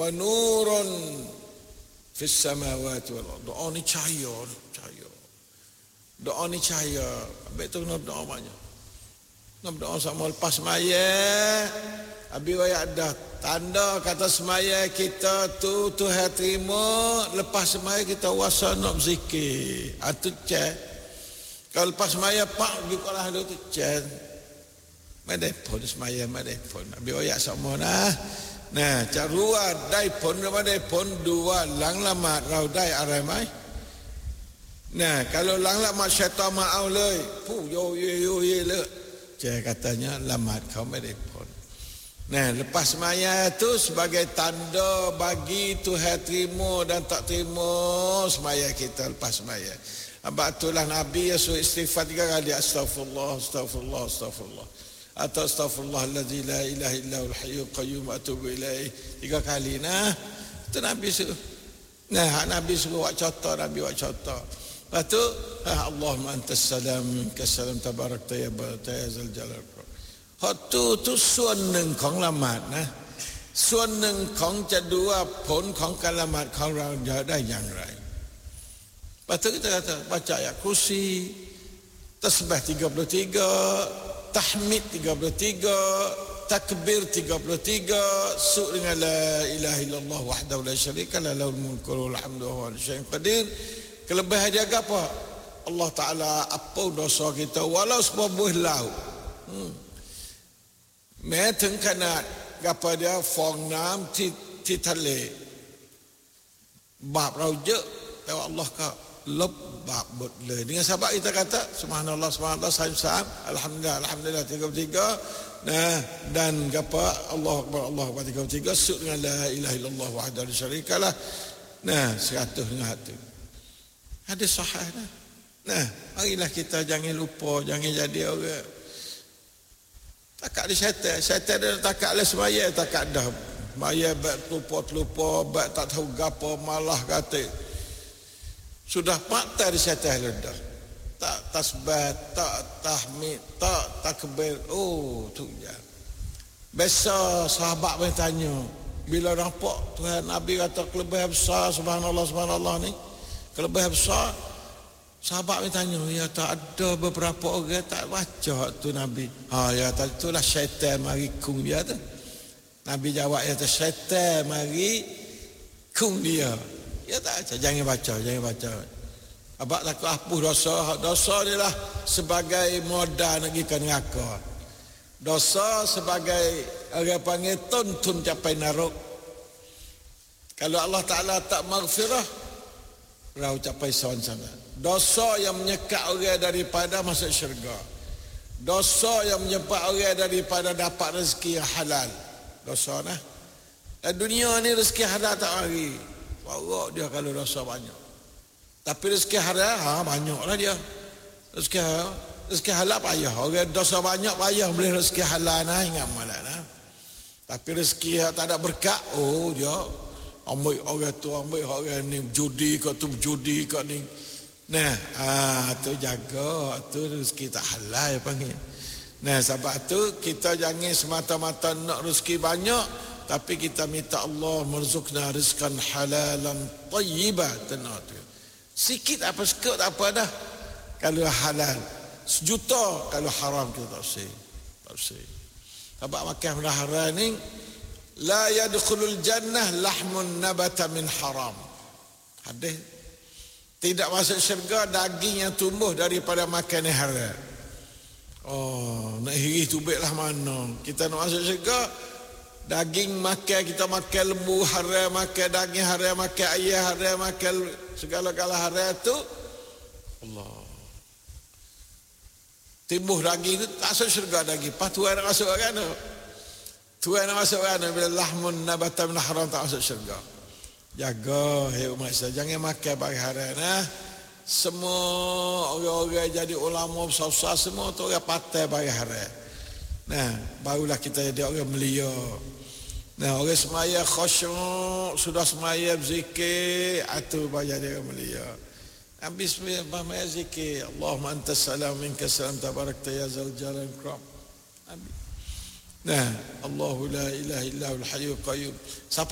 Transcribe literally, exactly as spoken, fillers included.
wa nurun fis samawati wal ardh. Doa ni cahaya, cahaya. Doa ni cahaya. Habis tu nak doa banyak. Nak doa sama lepas semaya. Habis ayat dah tanda kata semaya kita tu Tuhan terima, lepas semaya kita wasa nak berzikir. Itu cek. Kalau lepas semaya pak pergi sekolah tu tu cek. Mana pun semaya, mana pun. Habis ayat sama nah. Nah, carua dai pun mana pun dua lang lamat rau dai aramai. Nah, kalau lang lamat syaitan mau lei. Pu yo yo yo ye le. Cek katanya lamat kau mana pun. Nah, lepas semaya itu sebagai tanda bagi Tuhan terima dan tak terima semaya kita lepas semaya. Abang itulah Nabi Yesus istighfar tiga kali, astagfirullah, astagfirullah, astagfirullah. Atau astagfirullahalladzi la ilaha illahul hayyul qayyum atubu ilaih. Tiga kali. Nah, itu Nabi suruh. Nah, Nabi suruh buat contoh, Nabi buat contoh. Lepas tu, Allahumma antas salam, minkas salam, tabarakta ya barata ya zal jalal. tu tuส่วนหนึ่งของละหมาดนะส่วนหนึ่งของจะดูว่าผลของการละหมาดของเราจะได้อย่างไรปัจจุบันkita kata baca ayat kursi tasbih tiga puluh tiga tahmid tiga puluh tiga takbir tiga puluh tiga su' dengan la ilaha illallah wahdahu la syarika lahu lahul mulku wa lahul hamdu wa huwa ala syai'in qadir kelebihan dia apa Allah Taala apa dosa kita walau sebuah lau hmm. แม้ถึงขนาดกับเดียวฟองน้ำที่ที่ทะเลบาปเราเยอะแต่ว่าอัลลอฮ์ก็ลบบาปหมดเลยนี่sebab kita kata subhanallah subhanallah salam alhamdulillah alhamdulillah tiga puluh tiga nah dan apa Allah akbar Allah akbar tiga puluh tiga su' dengan la ilaha illallah wahdahu la syarikalah nah seratus dengan itu hadis sahih nah nah marilah kita jangan lupa jangan jadi orang takak di syaitan syaitan dia takak lah semaya takak dah semaya baik terlupa-terlupa baik tak tahu gapo malah kata sudah patah di syaitan dah tak tasbih tak tahmid tak takbir oh tu ya biasa sahabat bertanya bila nampak Tuhan Nabi kata kelebihan besar subhanallah subhanallah ni kelebihan besar sahabat bertanya, ya tak ada beberapa orang tak baca tu Nabi. Ha ya tak itulah syaitan mari kung dia tu. Nabi jawab ya tu syaitan mari kung dia. Ya tak baca, jangan baca, jangan baca. Abak takut hapus dosa, dosa ni lah sebagai modal nak pergi ke neraka. Dosa sebagai orang panggil tuntun capai narok. Kalau Allah Taala tak maghfirah, rau capai sana-sana. Dosa yang menyekat orang daripada masuk syurga. Dosa yang menyebab orang daripada dapat rezeki yang halal. Dosa nah. Dan dunia ni rezeki halal tak mari. Barak dia kalau dosa banyak. Tapi rezeki halal ha banyaklah dia. Rezeki halal, rezeki halal payah. Orang dosa banyak payah boleh rezeki halal nah ingat malah nah. Tapi rezeki tak ada berkat oh dia ambil orang tu ambil orang ni judi kat tu judi kat ni. Nah, ah tu jaga, tu rezeki tak halal panggil. Nah, sebab tu kita jangan semata-mata nak rezeki banyak, tapi kita minta Allah merzukna rizqan halalan tayyiban tenat tu. Sikit apa sikit tak apa dah. Kalau halal, sejuta kalau haram kita tak usah. Tak usah. Sebab makan benda haram ni la yadkhulul jannah lahmun nabata min haram. Hadis tidak masuk syurga daging yang tumbuh daripada makan yang haram. Oh, nak hirih tubiklah mana. Kita nak masuk syurga, daging makan, kita makan lembu haram, makan daging haram, makan ayam haram, makan segala-gala haram tu. Allah. Tumbuh daging tu tak masuk syurga daging. Pas Tuhan nak masuk kan tu. Tuhan nak masuk kan bila lahmun nabata min haram tak masuk syurga. Jaga hai umat saya jangan makan barang haram nah. Semua orang-orang jadi ulama besar-besar semua tu orang patai barang haram. Nah, barulah kita jadi orang mulia. Nah, orang semaya khusyuk, sudah semaya berzikir, atu baru jadi orang mulia. Habis semaya zikir, Allahumma antas salam minkas salam tabarakta ya zal jalal ikram. Habis. Nah, Allahu la ilaha illahul hayyul qayyum.